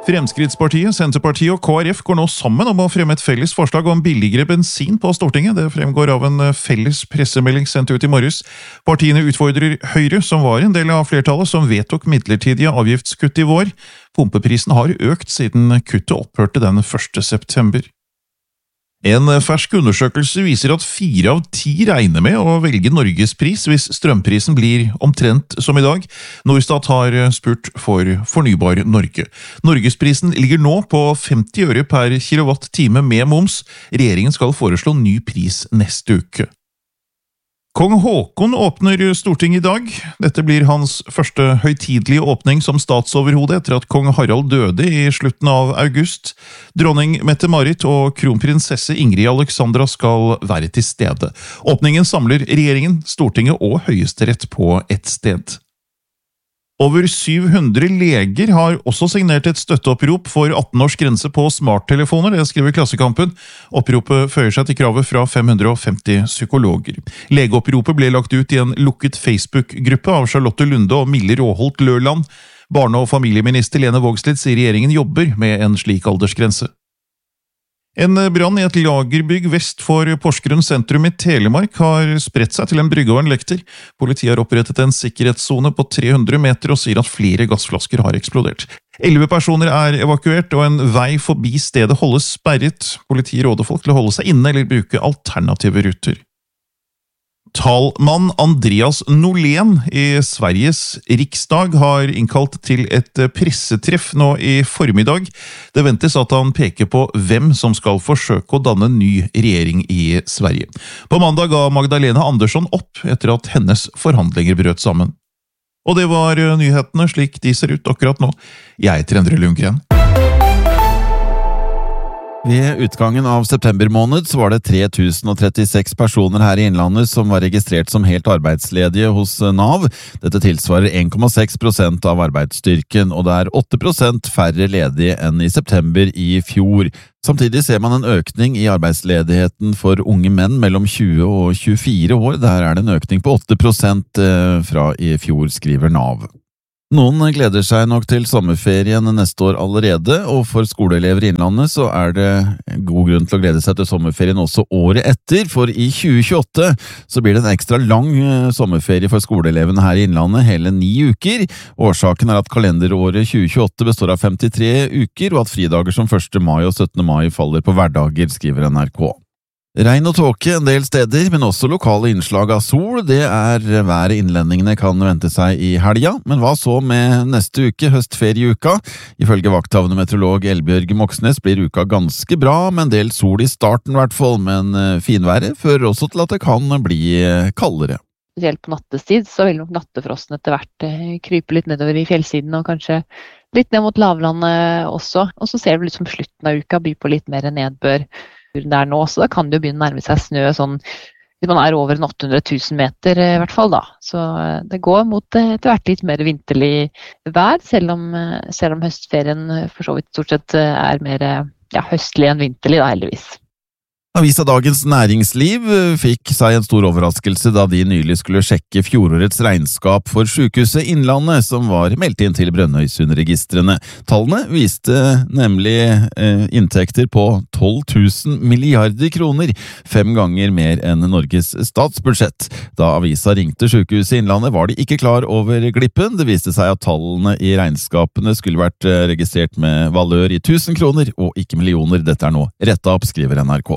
Fremskrittspartiet, Senterpartiet og KrF går nå sammen om å fremme et felles forslag om billigere bensin på Stortinget. Det fremgår av en felles pressemelding sendt ut i morges. Partiene utfordrer Høyre, som var en del av flertallet, som vedtok midlertidige avgiftskutt i vår. Pumpeprisen har økt siden kuttet opphørte den 1. september. En fersk undersøkelse viser at 4 av 10 regner med å velge Norgespris hvis strømprisen blir omtrent som i dag. Norstat har spurt for Fornybar Norge. Norgesprisen ligger nå på 50 øre per kilowatt-time med moms. Regjeringen skal foreslå ny pris neste uke. Kong Haakon åpner Stortinget i dag. Dette blir hans første høytidelige åpning som statsoverhode etter at kong Harald døde i slutten av august. Dronning Mette-Marit og kronprinsesse Ingrid Alexandra skal være til stede. Åpningen samler regjeringen, Stortinget og Høyesterett på ett sted. Over 700 leger har også signert et støtteopprop for 18-års grense på smarttelefoner, det skriver Klassekampen. Oppropet føyer seg til kravet fra 550 psykologer. Legeoppropet ble lagt ut i en lukket Facebook-gruppe av Charlotte Lunde og Mille Råholt Lørland. Barne- og familieminister Lene Vågslid sier regjeringen jobber med en slik aldersgrense. En brann i et lagerbygg vest for Porsgrunn sentrum i Telemark har spredt seg til en brygge og en lekter. Politiet har opprettet en sikkerhetszone på 300 meter og sier at flere gassflasker har eksplodert. 11 personer er evakuert, og en vei forbi stedet holdes sperret. Politiet råder folk til å holde seg inne eller bruke alternative ruter. Talmann Andreas Norlén i Sveriges riksdag har innkalt til et pressetreff nå i formiddag. Det ventes at han peker på hvem som skal forsøke å danne ny regjering i Sverige. På mandag ga Magdalena Andersson opp etter at hennes forhandlinger brøt sammen. Og det var nyhetene slik de ser ut akkurat nå. Jeg heter Endre Lundgren. Ved utgangen av september måned så var det 3036 personer her i Innlandet som var registrert som helt arbeidsledige hos Nav. Dette tilsvarer 1,6% av arbeidsstyrken, og det er 8% færre ledige enn i september i fjor. Samtidig ser man en økning i arbeidsledigheten for unge menn mellom 20 og 24 år. Der er det en økning på 8% fra i fjor, skriver Nav. Noen gleder seg nok til sommerferien neste år allerede, og for skoleelever i Innlandet så er det god grunn til å glede seg til sommerferien også året etter, for i 2028 så blir det en ekstra lang sommerferie for skoleelevene her i Innlandet, hele 9 uker. Årsaken er at kalenderåret 2028 består av 53 uker, og at fridager som 1. mai og 17. mai faller på hverdager, skriver NRK. Regn og tåke en del steder, men også lokale innslag av sol. Det er været innlendingene kan vente seg i helga. Men hva så med neste uke, høstferieuka? Ifølge vakthavnemeteorolog Elbjørg Moxnes blir uka ganske bra, med en del sol i starten i hvert fall, men finværet fører også til at det kan bli kaldere. Spesielt på nattestid så vil nok nattefrosten etter hvert krype litt nedover i fjellsiden og kanskje litt ned mot lavlandet også. Og så ser vi litt som slutten av uka by på litt mer nedbør der nå, så da kan det jo begynne å nærme seg snø sånn, hvis man er over 800 000 meter i hvert fall da. Så det går mot etter hvert litt mer vinterlig vær, selv om høstferien for så vidt stort sett er mer høstlig enn vinterlig da, heldigvis. Avisa Dagens Næringsliv fikk seg en stor overraskelse da de nylig skulle sjekke fjorårets regnskap for Sykehuset Innlandet, som var meldt inn til Brønnøysundregistrene. Tallene viste nemlig inntekter på 12 000 milliarder kroner, 5 ganger mer enn Norges statsbudsjett. Da avisa ringte Sykehuset Innlandet var de ikke klar over glippen. Det viste seg at tallene i regnskapene skulle vært registrert med valør i 1000 kroner og ikke millioner. Dette er nå rettet opp, skriver NRK.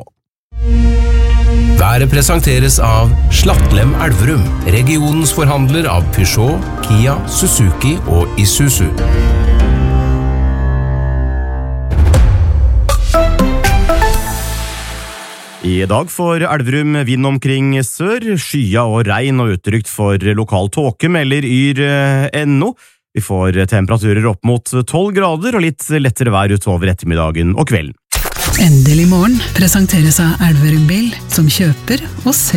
Været presenteres av Slattlem Elverum, regionens forhandler av Peugeot, Kia, Suzuki og Isuzu. I dag får Elverum vind omkring sør, skya og regn og utrygt for lokal tåke, melder yr.no. Vi får temperaturer opp mot 12 grader og litt lettere vær utover ettermiddagen og kvelden. Endelig morgen presenteres av Elverum Bil, som kjøper og selger